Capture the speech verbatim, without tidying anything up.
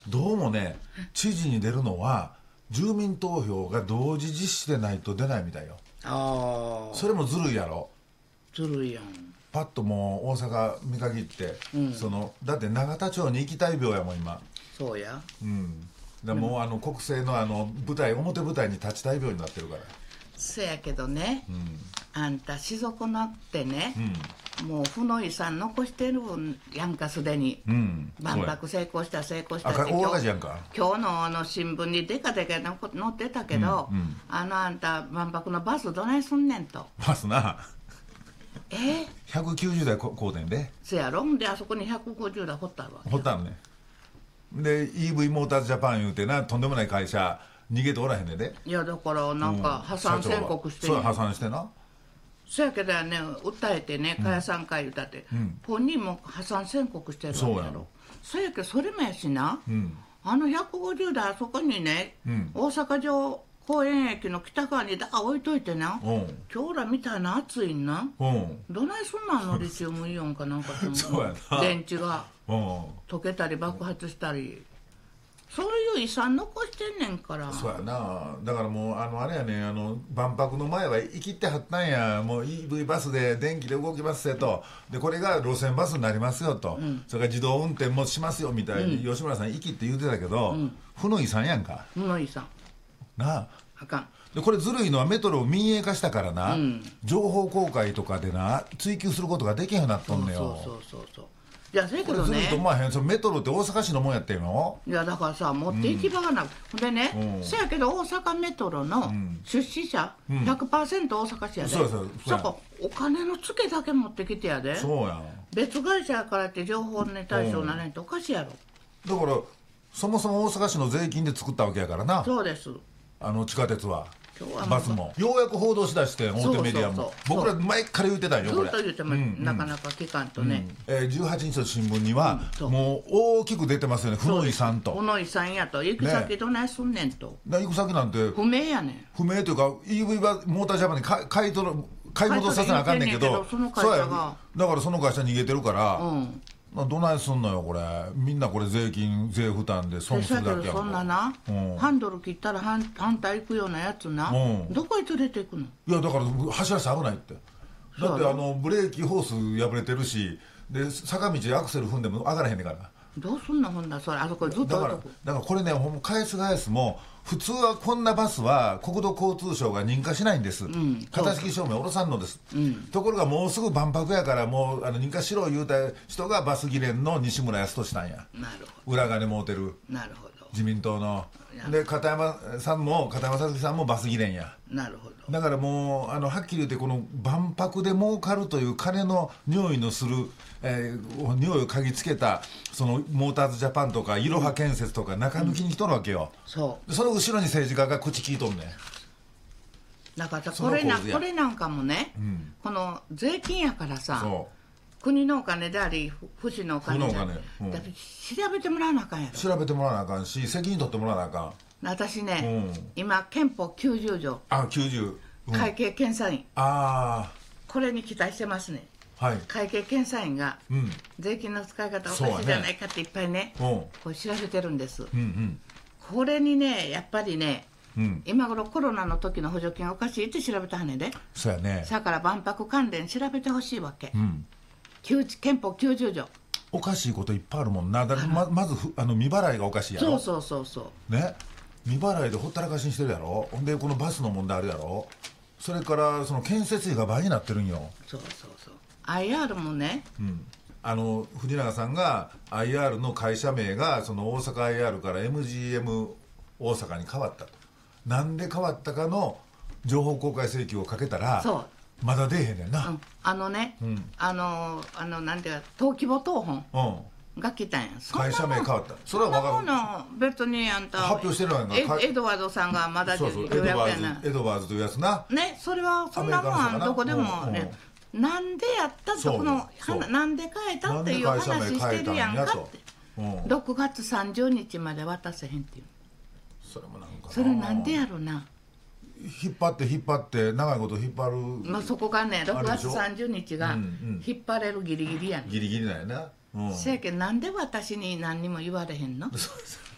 どうもね、知事に出るのは住民投票が同時実施でないと出ないみたいよ。 ああ、 それもずるいやろ。 ずるいやん。 パッともう大阪見限って、うん、そのだって永田町に行きたい病やもん今。 そうや。 うん。でもう、うん、あの国政のあの舞台表舞台に立ちたい病になってるから。 そやけどね、うん、あんたしぞこなってね、うん、もう負の遺産残してるやんかすでに、うん、万博成功した成功したって大赤字やんか。 今日のあの新聞にデカデカ載ってたけど、うんうん、あのあんた万博のバスどないすんねんと。 バスなえひゃくきゅうじゅうだいこうてんでそやろ。であそこにひゃくごじゅうだい掘ったわけ掘ったのね。で イーブイ モーターズジャパン言うてな、とんでもない会社逃げておらへんねで。 いやだからなんか破産宣告してる、 うん、そう破産してな。 そやけどね、訴えてね、加谷さん会言うたって、うん、本人も破産宣告してるわけやろ。そやけどそれもやしな、うん、あのひゃくごじゅうだいあそこにね、うん、大阪城公園駅の北側にだから置いといてな、うん、今日らみたいな暑いんな、うん、どないすんのあのリチウムイオンかなんかそうやな、 電池が、うん、溶けたり爆発したり、そういう遺産残してんねんから。 そうやな。だからもうあのあれやね、あの万博の前は生きてはったんや。もう イーブイ バスで電気で動きますよと。でこれが路線バスになりますよと、うん、それから自動運転もしますよみたいに、うん、吉村さん生きって言うてたけど、うん、負の遺産やんか。 負の遺産なあ。 あかん。 でこれずるいのはメトロを民営化したからな、うん、情報公開とかでな追求することができへんようになっとんねよ。 そうそうそうそう。いや、そやけどね、これずるいと思わへん。そのメトロって大阪市のもんやってんの。 いやだからさ、持って行き場がなく、うん、でね、うん、そやけど大阪メトロの出資者、うん、ひゃくパーセント 大阪市やで、そうそうそう、そこお金のツケだけ持ってきてやで。 そうやん。 別会社やからって情報に対象なれんとおかしいやろ。 だからそもそも大阪市の税金で作ったわけやからな。 そうです。 あの地下鉄はバスもようやく報道しだして、大手メディアも。僕ら前から言ってたんよこれ。 ずっと言っても、うん、なかなか聞かんとね、 うん、えー、じゅうはちにちの新聞には、うん、もう大きく出てますよね、負の遺産と。 負の遺産やと、行く先どないすんねんと、 ね、行く先なんて不明やねん。 不明というか イーブイ はモータージャパンに買い買い取る買い戻させなあかんねんけど、 その会社がだからその会社逃げてるから、うん、どないすんのよこれ。みんなこれ税金税負担で損するだけやん。 そんなな、うん、ハンドル切ったら反対行くようなやつな、うん、どこへ連れていくの。 いやだから走らせて危ないって。だってあのブレーキホース破れてるし、で坂道アクセル踏んでも上がらへんねんから。 どうすんのほんなそれ。あそこずっとだからだからこれね、ほんま返す返すも普通はこんなバスは国土交通省が認可しないんです、うん、型式証明下ろさんのです、うん、ところがもうすぐ万博やからもうあの認可しろ言うた人がバス議連の西村康稔さんや。 なるほど。裏金もうてる。 なるほど。 自民党ので片山さんも片山さつきさんもバス議連や。 なるほど。 だからもうあのはっきり言ってこの万博で儲かるという金の匂いのする、えー、匂いを嗅ぎつけたそのモーターズジャパンとかいろは建設とか中抜きに来とるわけよ、うん、そうその後ろに政治家が口聞いとんねん。 だからこれなこれなんかもね、うん、この税金やからさ、そう国のお金であり府市のお金であり、うん、だって調べてもらわなあかんやろ。 調べてもらわなあかんし責任取ってもらわなあかん。 私ね、うん、今憲法きゅうじゅうじょう、 あきゅうじゅう、 うん、会計検査院、 あこれに期待してますね、 はい、 会計検査院が、うん、税金の使い方おかしいじゃないかっていっぱいね、これ調べてるんです、うんうん、これにねやっぱりね、うん、今頃コロナの時の補助金がおかしいって調べたはねで、 そうやね。 だから万博関連調べてほしいわけ、うん、憲法きゅうじゅうじょうおかしいこといっぱいあるもんな。だから ま, まずあの未払いがおかしいやろ。 そうそうそうそうね、未払いでほったらかしにしてるやろ。ほんでこのバスの問題あるやろ。それからその建設費が倍になってるんよ。 そうそうそう。 アイアール もね、 うん、あの藤永さんが アイアール の会社名がその大阪 アイアール から エムジーエム 大阪に変わったと。なんで変わったかの情報公開請求をかけたらまだ出えへんねんな、 うん、あのね、うん、あのあのなんていうか登記簿謄本、うん、が来たんや。 会社名変わった。それは分かる。 そんなもの別にあんた発表してるのがエドワードさんがまだ予約やな。 エドワーズというやつな。 ね、それはそんなもんはどこでもね、なんでやったってこのなんで変えたっていう話してるやんかって。ろくがつさんじゅうにちまで渡せへんっていう。 それもなんかな。 それなんでやろな。 引っ張って引っ張って長いこと引っ張る。 まあそこがねろくがつさんじゅうにちが引っ張れるギリギリやねん。 ギリギリなんやな。 せやけどなんで私に何にも言われへんの。